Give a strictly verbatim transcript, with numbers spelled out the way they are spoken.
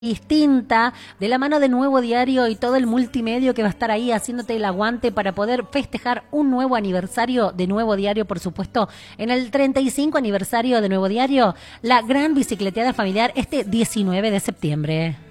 distinta, de la mano de Nuevo Diario y todo el multimedio que va a estar ahí haciéndote el aguante para poder festejar un nuevo aniversario de Nuevo Diario, por supuesto, en el treinta y cinco aniversario de Nuevo Diario, la gran bicicleteada familiar este diecinueve de septiembre.